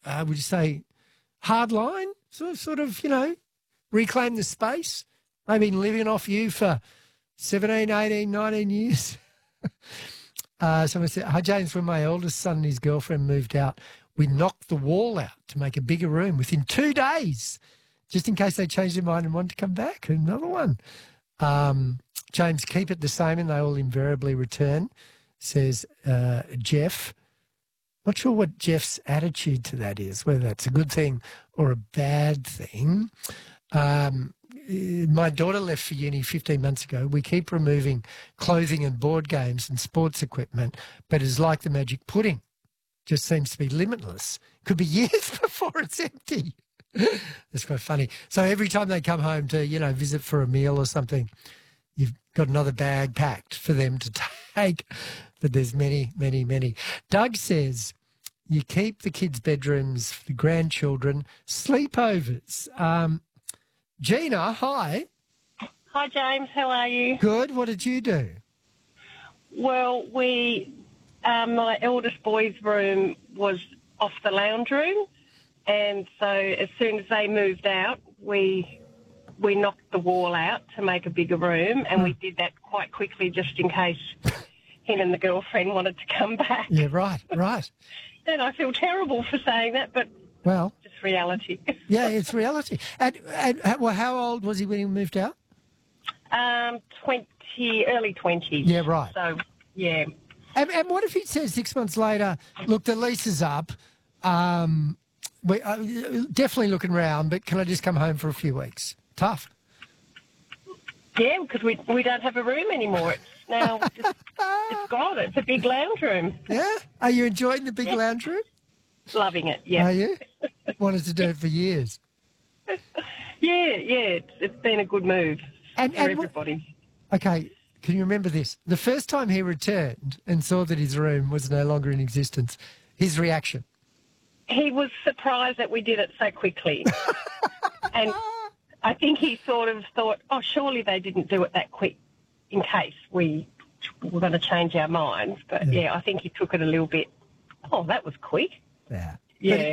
would you say, hard line? Sort of, reclaim the space? They've been living off you for 17, 18, 19 years. Someone said, hi, James, when my eldest son and his girlfriend moved out, we knocked the wall out to make a bigger room within 2 days, just in case they changed their mind and wanted to come back. Another one. James, keep it the same and they will invariably return, says Jeff. Not sure what Jeff's attitude to that is, whether that's a good thing or a bad thing. My daughter left for uni 15 months ago. We keep removing clothing and board games and sports equipment, but it's like the magic pudding. Just seems to be limitless. Could be years before it's empty. That's quite funny. So every time they come home to, visit for a meal or something, you've got another bag packed for them to take. But there's many, many, many. Doug says you keep the kids' bedrooms for the grandchildren, sleepovers. Gina, hi. Hi, James. How are you? Good. What did you do? Well, my eldest boy's room was off the lounge room, and so as soon as they moved out, we knocked the wall out to make a bigger room, and we did that quite quickly just in case him and the girlfriend wanted to come back. Yeah, right. And I feel terrible for saying that, but well, just reality. Yeah, it's reality. And how old was he when he moved out? Early 20s. Yeah, right. So, yeah. And what if he says 6 months later, look, the lease is up, we definitely looking around, but can I just come home for a few weeks? Tough. Yeah, because we don't have a room anymore. It's now it's gone. It's a big lounge room. Yeah? Are you enjoying the big lounge room? Loving it, yeah. Are you? Wanted to do it for years. Yeah. It's been a good move for everybody. Okay, can you remember this? The first time he returned and saw that his room was no longer in existence, his reaction? He was surprised that we did it so quickly. And I think he sort of thought, surely they didn't do it that quick in case we were going to change our minds. But, yeah, I think he took it a little bit, that was quick. Yeah. Yeah.